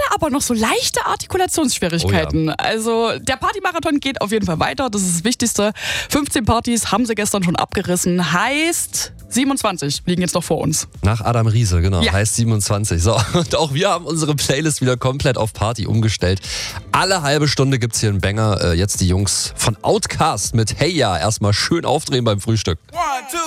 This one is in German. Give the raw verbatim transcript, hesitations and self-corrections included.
aber noch so leichte Artikulationsschwierigkeiten. Oh ja. Also der Partymarathon geht auf jeden Fall weiter, das ist das Wichtigste. fünfzehn Partys haben sie gestern schon abgerissen, heißt siebenundzwanzig liegen jetzt noch vor uns. Nach Adam Riese, genau, Ja. heißt siebenundzwanzig. So, und auch wir haben unsere Playlist wieder komplett auf Party umgestellt. Alle halbe Stunde gibt's hier einen Banger. Äh, jetzt die Jungs von Outkast mit Hey Ya. Erstmal schön aufdrehen beim Frühstück. One, two.